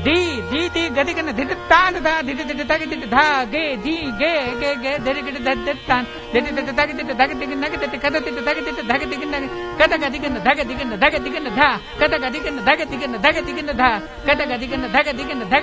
D D T గదిగన దిట తాన దా దిట దిట తగ దిట ధా గే G గే గే గే దరిగిట దద్ద తాన్ దిట దిట తగ దిట దగ దిగ నగ దిట కద దిట దగ దిట దగ దిగ నగ కద గదిగన దగ దిగన ధా కద గదిగన దగ దిగన ధగ దిగన ధా కద గదిగన దగ